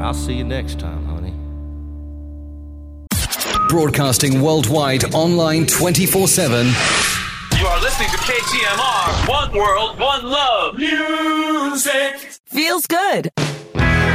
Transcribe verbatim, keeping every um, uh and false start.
I'll see you next time, honey. Broadcasting worldwide, online twenty-four seven. You are listening to K T M R. One world, one love. Music. Feels good.